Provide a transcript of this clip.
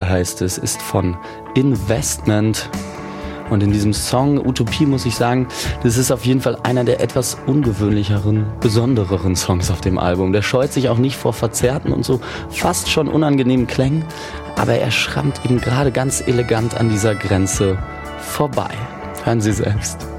heißt es, ist von Investment. Und in diesem Song Utopie muss ich sagen, das ist auf jeden Fall einer der etwas ungewöhnlicheren, besondereren Songs auf dem Album. Der scheut sich auch nicht vor verzerrten und so fast schon unangenehmen Klängen, aber er schrammt eben gerade ganz elegant an dieser Grenze vorbei. Hören Sie selbst.